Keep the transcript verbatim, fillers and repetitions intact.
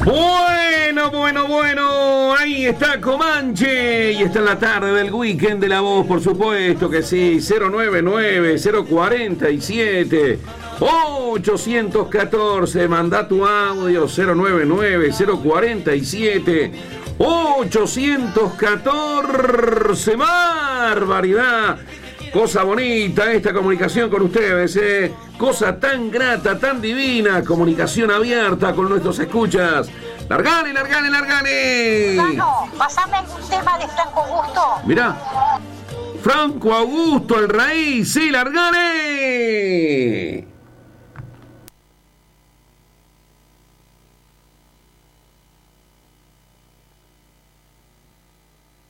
Bueno, bueno, bueno, ahí está Comanche y está en la tarde del weekend de La Voz, por supuesto que sí. Cero nueve nueve, cero cuatro siete, ocho uno cuatro, manda tu audio. Cero nueve nueve, cero cuatro siete, ocho uno cuatro. Barbaridad. Cosa bonita esta comunicación con ustedes, ¿eh? Cosa tan grata, tan divina. Comunicación abierta con nuestros escuchas. Largale, largale, largale. Nano, pasame un tema de Franco Augusto. Mirá. Franco Augusto, el raíz. Sí, largale.